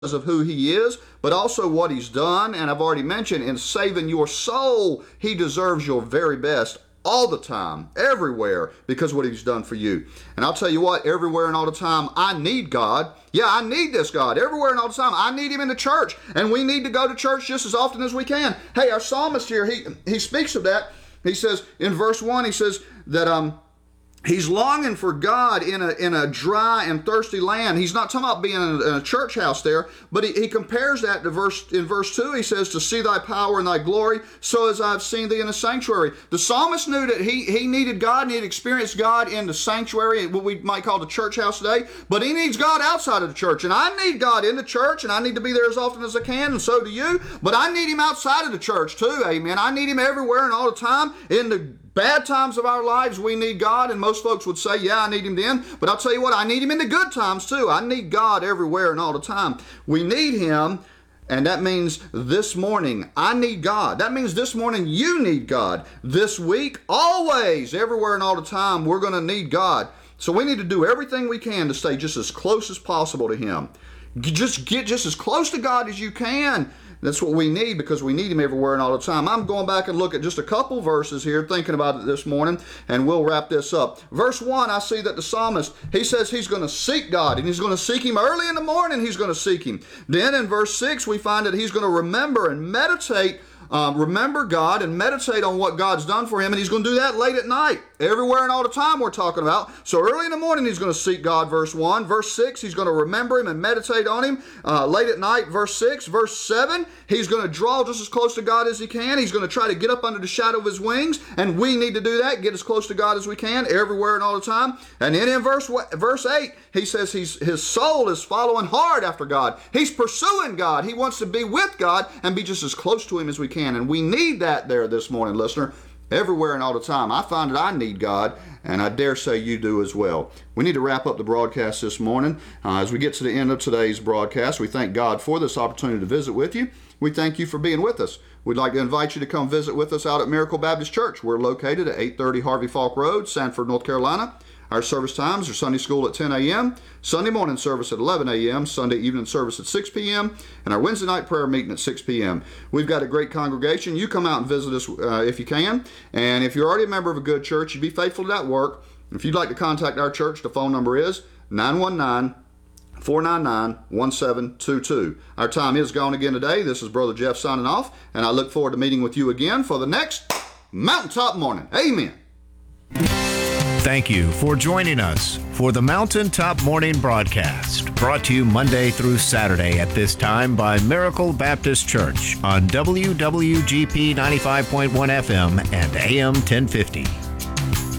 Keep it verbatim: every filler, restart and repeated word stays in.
of who he is, but also what he's done. And I've already mentioned in saving your soul, he deserves your very best all the time, everywhere, because of what he's done for you. And I'll tell you what, everywhere and all the time, I need God. Yeah, I need this God everywhere and all the time. I need him in the church, and we need to go to church just as often as we can. Hey, our psalmist here, he, he speaks of that. He says in verse one, he says that um, he's longing for God in a in a dry and thirsty land. He's not talking about being in a, in a church house there, but he, he compares that to verse in verse two. He says, to see thy power and thy glory, so as I've seen thee in the sanctuary. The psalmist knew that he, he needed God, and he had experienced God in the sanctuary, what we might call the church house today, but he needs God outside of the church. And I need God in the church, and I need to be there as often as I can, and so do you. But I need him outside of the church too, amen. I need him everywhere and all the time. In the bad times of our lives, we need God, and most folks would say, yeah, I need him then. But I'll tell you what, I need him in the good times too. I need God everywhere and all the time. We need him, and that means this morning, I need God. That means this morning, you need God. This week, always, everywhere and all the time, we're going to need God. So we need to do everything we can to stay just as close as possible to him. Just get just as close to God as you can. That's what we need, because we need him everywhere and all the time. I'm going back and look at just a couple verses here, thinking about it this morning, and we'll wrap this up. Verse one, I see that the psalmist, he says he's going to seek God, and he's going to seek him early in the morning. He's going to seek him. Then in verse six, we find that he's going to remember and meditate Um, remember God and meditate on what God's done for him, and he's going to do that late at night, everywhere and all the time we're talking about. So early in the morning, he's going to seek God, verse one. Verse six, he's going to remember him and meditate on him. Uh, late at night, verse six. Verse seven, he's going to draw just as close to God as he can. He's going to try to get up under the shadow of his wings, and we need to do that, get as close to God as we can, everywhere and all the time. And then in verse verse eight, he says he's, his soul is following hard after God. He's pursuing God. He wants to be with God and be just as close to him as we can. And we need that there this morning, listener, everywhere and all the time. I find that I need God, and I dare say you do as well. We need to wrap up the broadcast this morning. Uh, as we get to the end of today's broadcast, we thank God for this opportunity to visit with you. We thank you for being with us. We'd like to invite you to come visit with us out at Miracle Baptist Church. We're located at eight thirty Harvey Falk Road, Sanford, North Carolina. Our service times are Sunday school at ten a.m., Sunday morning service at eleven a.m., Sunday evening service at six p.m., and our Wednesday night prayer meeting at six p.m. We've got a great congregation. You come out and visit us uh, if you can. And if you're already a member of a good church, you be faithful to that work. If you'd like to contact our church, the phone number is nine one nine, four nine nine, one seven two two. Our time is gone again today. This is Brother Jeff signing off, and I look forward to meeting with you again for the next Mountaintop Morning. Amen. Thank you for joining us for the Mountaintop Morning Broadcast, brought to you Monday through Saturday at this time by Miracle Baptist Church on W W G P ninety-five point one F M and A M ten fifty.